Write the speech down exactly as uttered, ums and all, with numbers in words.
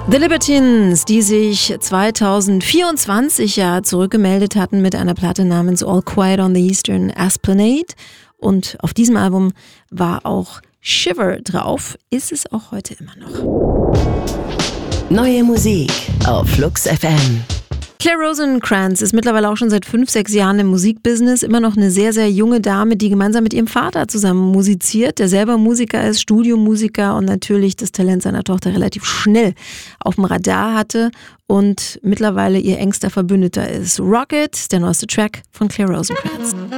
The Libertines, die sich zwanzig vierundzwanzig ja zurückgemeldet hatten mit einer Platte namens All Quiet on the Eastern Esplanade. Und auf diesem Album war auch Shiver drauf, ist es auch heute immer noch. Neue Musik auf Flux F M. Claire Rosenkranz ist mittlerweile auch schon seit fünf, sechs Jahren im Musikbusiness. Immer noch eine sehr, sehr junge Dame, die gemeinsam mit ihrem Vater zusammen musiziert, der selber Musiker ist, Studiomusiker und natürlich das Talent seiner Tochter relativ schnell auf dem Radar hatte und mittlerweile ihr engster Verbündeter ist. Rocket, der neueste Track von Claire Rosenkranz.